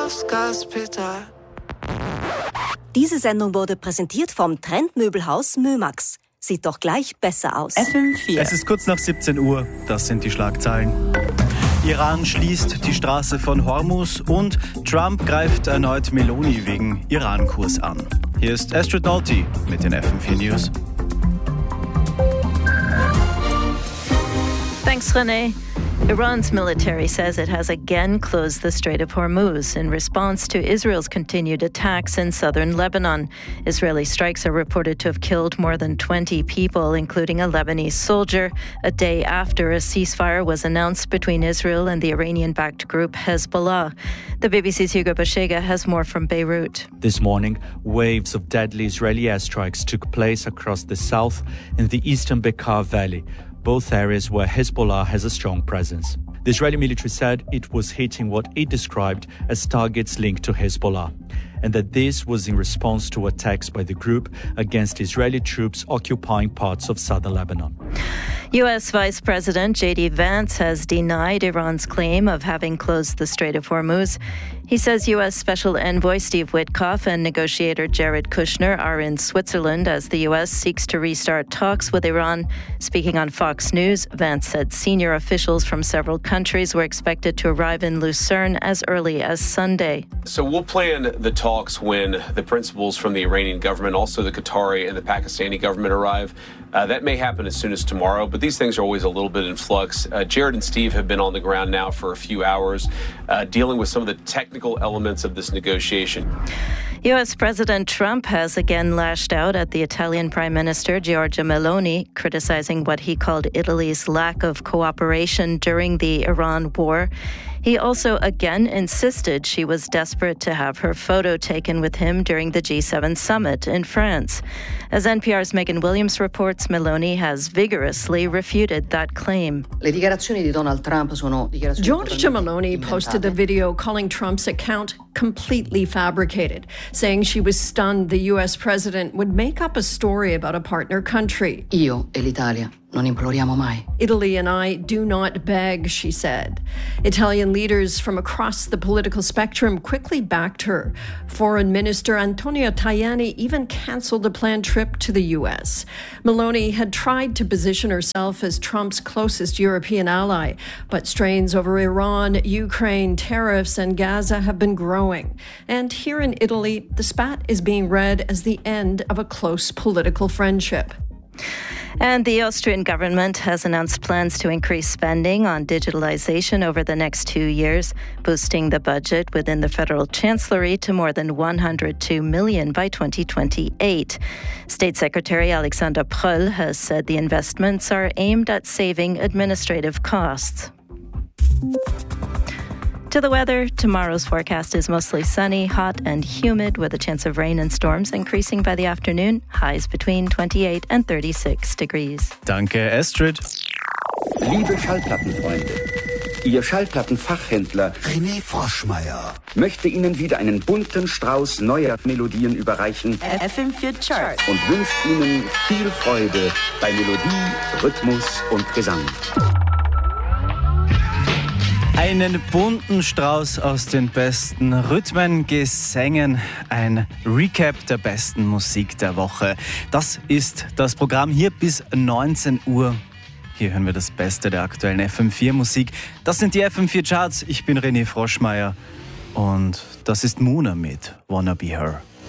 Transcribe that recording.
Diese Sendung wurde präsentiert vom Trendmöbelhaus Mömax. Sieht doch gleich besser aus. FM4. Es ist kurz nach 17 Uhr. Das sind die Schlagzeilen. Iran schließt die Straße von Hormuz und Trump greift erneut Meloni wegen Iran-Kurs an. Hier ist Astrid Nolte mit den FM4 News. Thanks, René. Iran's military says it has again closed the Strait of Hormuz in response to Israel's continued attacks in southern Lebanon. Israeli strikes are reported to have killed more than 20 people, including a Lebanese soldier, a day after a ceasefire was announced between Israel and the Iranian-backed group Hezbollah. The BBC's Hugo Bashega has more from Beirut. This morning, waves of deadly Israeli airstrikes took place across the south and the eastern Bekaa Valley, both areas where Hezbollah has a strong presence. The Israeli military said it was hitting what it described as targets linked to Hezbollah, and that this was in response to attacks by the group against Israeli troops occupying parts of southern Lebanon. U.S. Vice President J.D. Vance has denied Iran's claim of having closed the Strait of Hormuz. He says U.S. Special Envoy Steve Witkoff and negotiator Jared Kushner are in Switzerland as the U.S. seeks to restart talks with Iran. Speaking on Fox News, Vance said senior officials from several countries were expected to arrive in Lucerne as early as Sunday. So we'll plan the talks when the principals from the Iranian government, also the Qatari and the Pakistani government arrive. That may happen as soon as tomorrow, but these things are always a little bit in flux. Jared and Steve have been on the ground now for a few hours, dealing with some of the technical elements of this negotiation. U.S. President Trump has again lashed out at the Italian Prime Minister Giorgia Meloni, criticizing what he called Italy's lack of cooperation during the Iran war. He also again insisted she was desperate to have her photo taken with him during the G7 summit in France. As NPR's Megan Williams reports, Meloni has vigorously refuted that claim. Giorgia Meloni posted a video calling Trump's account completely fabricated, saying she was stunned the U.S. president would make up a story about a partner country. Io e l'Italia non imploriamo mai. Italy and I do not beg, she said. Italian leaders from across the political spectrum quickly backed her. Foreign Minister Antonio Tajani even canceled a planned trip to the U.S. Meloni had tried to position herself as Trump's closest European ally, but strains over Iran, Ukraine, tariffs, and Gaza have been growing. And here in Italy, the spat is being read as the end of a close political friendship. And the Austrian government has announced plans to increase spending on digitalization over the next 2 years, boosting the budget within the federal chancellery to more than 102 million by 2028. State Secretary Alexander Pröll has said the investments are aimed at saving administrative costs. To the weather, tomorrow's forecast is mostly sunny, hot and humid with a chance of rain and storms increasing by the afternoon, highs between 28 and 36 degrees. Danke, Astrid. Liebe Schallplattenfreunde, Ihr Schallplattenfachhändler René Froschmeier möchte Ihnen wieder einen bunten Strauß neuer Melodien überreichen FM4 Charts und wünscht Ihnen viel Freude bei Melodie, Rhythmus und Gesang. Einen bunten Strauß aus den besten Rhythmen, Gesängen, ein Recap der besten Musik der Woche. Das ist das Programm hier bis 19 Uhr. Hier hören wir das Beste der aktuellen FM4-Musik. Das sind die FM4 Charts. Ich bin René Froschmeier und das ist Muna mit Wanna Be Her.